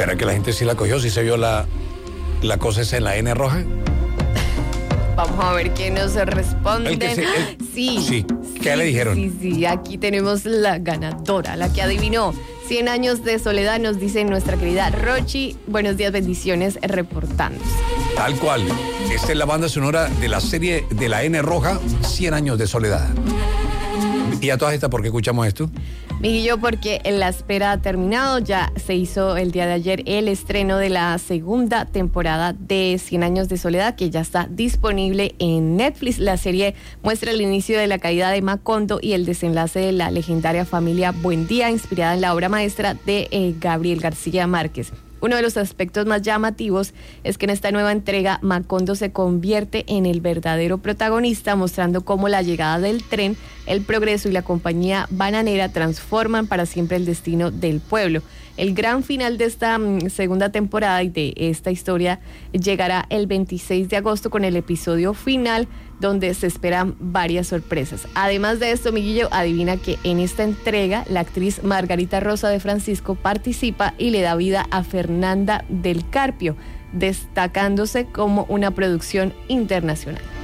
¿Será que la gente sí la cogió? ¿Sí se vio la cosa esa en la N roja? Vamos a ver qué nos responden. Sí. ¿Qué le dijeron? Sí, aquí tenemos la ganadora, la que adivinó. 100 años de soledad, nos dice nuestra querida Rochi. Buenos días, bendiciones, reportándose. Tal cual. Esta es la banda sonora de la serie de la N roja, 100 años de soledad. ¿Y a todas estas por qué escuchamos esto? Miguelillo, porque la espera ha terminado. Ya se hizo el día de ayer el estreno de la segunda temporada de 100 años de soledad, que ya está disponible en Netflix. La serie muestra el inicio de la caída de Macondo y el desenlace de la legendaria familia Buendía, inspirada en la obra maestra de Gabriel García Márquez. Uno de los aspectos más llamativos es que en esta nueva entrega Macondo se convierte en el verdadero protagonista, mostrando cómo la llegada del tren, el progreso y la compañía bananera transforman para siempre el destino del pueblo. El gran final de esta segunda temporada y de esta historia llegará el 26 de agosto con el episodio final, donde se esperan varias sorpresas. Además de esto, Miguillo, adivina que en esta entrega la actriz Margarita Rosa de Francisco participa y le da vida a Fernanda del Carpio, destacándose como una producción internacional.